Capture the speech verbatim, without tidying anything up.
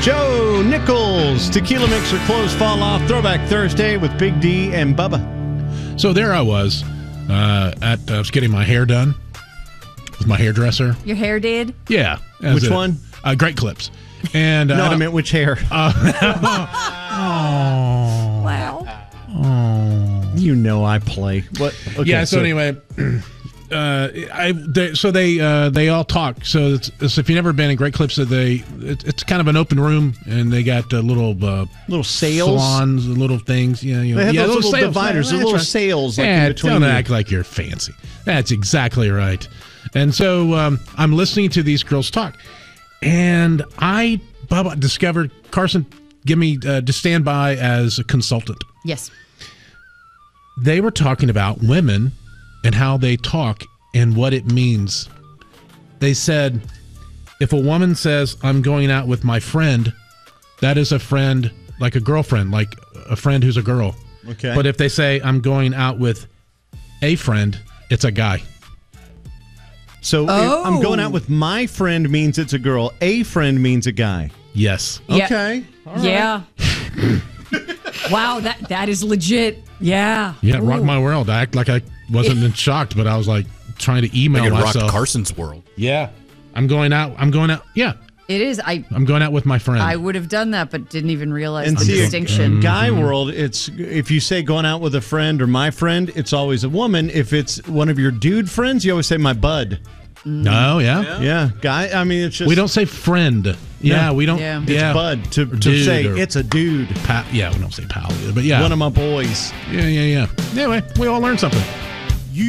Joe Nichols, Tequila Mixer, Clothes Fall Off, Throwback Thursday with Big D and Bubba. So there I was, uh, at I was getting my hair done with my hairdresser. Your hair did? Yeah. Which a, one? Uh, Great Clips. And uh, no, I, I meant which hair. Uh, oh. Wow. Oh. You know I play. What? Okay, yeah. So, so anyway. Uh, I they, so they uh, they all talk. So it's, it's, if you've never been in Great Clips, they it, it's kind of an open room, and they got uh, little uh, little sails, salons, and little things. You know, you know they have yeah, those little little sails. dividers, Yeah, little right. sails. Like yeah, in between don't you. act like you're fancy. That's exactly right. And so um, I'm listening to these girls talk, and I Bubba discovered Carson. Give me uh, to stand by as a consultant. Yes. They were talking about women and how they talk and what it means. They said, if a woman says, I'm going out with my friend, that is a friend, like a girlfriend, like a friend who's a girl. Okay. But if they say, I'm going out with a friend, it's a guy. So Oh. if I'm going out with my friend means it's a girl. A friend means a guy. Yes. Yeah. Okay. All right. Yeah. Wow, that that is legit. Yeah. Yeah, Ooh. rock my world. I act like I wasn't shocked, but I was like trying to email I could rock myself. Carson's world. Yeah. I'm going out. I'm going out. Yeah. It is. I I'm going out with my friend. I would have done that, but didn't even realize And the see, distinction. guy world, it's if you say going out with a friend or my friend, it's always a woman. If it's one of your dude friends, you always say my bud. No, yeah. Yeah, guy. I mean, it's just We don't say friend. Yeah, we don't. Yeah. Yeah. it's bud to, to Dude say or- it's a dude. Pa- yeah, we don't say pal either, but yeah. One of my boys. yeah, yeah, yeah. Anyway, we all learned something.